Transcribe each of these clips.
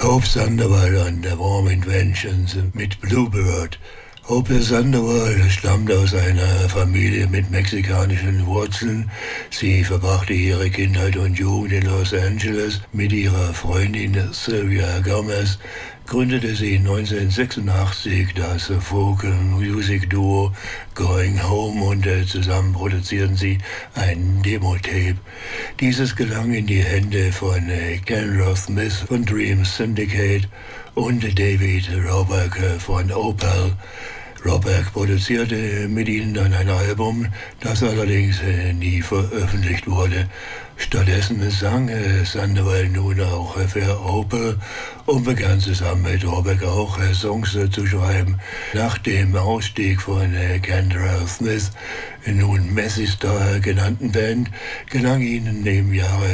Hope Sandoval and the Warm Inventions mit Bluebird. Hope Sandoval stammt aus einer Familie mit mexikanischen Wurzeln. Sie verbrachte ihre Kindheit und Jugend in Los Angeles mit ihrer Freundin Sylvia Gomez. Gründete sie 1986 das Folk-Music-Duo Going Home und zusammen produzierten sie ein Demo-Tape. Dieses gelang in die Hände von Kendra Smith von Dream Syndicate und David Roback von Opal. Roback produzierte mit ihnen dann ein Album, das allerdings nie veröffentlicht wurde. Stattdessen sang Sandoval nun auch für Opal und begann zusammen mit Roback auch Songs zu schreiben. Nach dem Ausstieg von Kendra Smith, nun Messy Star genannten Band, gelang ihnen im Jahre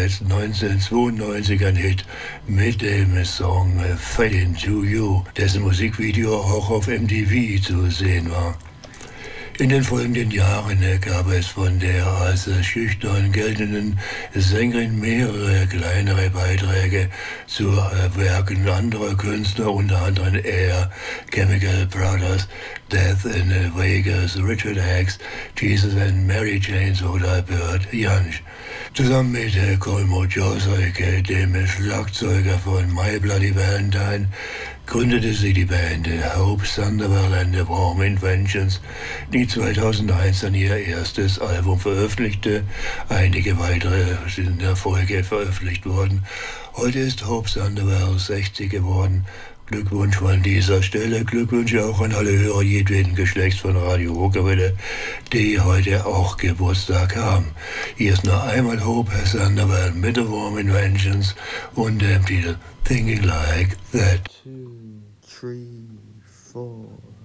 1992 ein Hit mit dem Song Fade Into You, dessen Musikvideo auch auf MTV zu sehen war. In den folgenden Jahren gab es von der als schüchtern geltenden Sängerin mehrere kleinere Beiträge zu Werken anderer Künstler, unter anderem Air, Chemical Brothers, Death in Vegas, Richard Hacks, Jesus and Mary Chains oder Bert Jansch. Zusammen mit Colmo Josek, dem Schlagzeuger von My Bloody Valentine, gründete sie die Band Hope Sandoval and the Warm Inventions, die 2001 dann ihr erstes Album veröffentlichte. Einige weitere sind in der Folge veröffentlicht worden. Heute ist Hope Sandoval 60 geworden. Glückwunsch von dieser Stelle, Glückwünsche auch an alle Hörer jedweden Geschlechts von Radio Ruckewelle, die heute auch Geburtstag haben. Hier ist noch einmal Hope Sandoval mit The Warm Inventions und dem Titel Thinking Like That. 2, 3, 4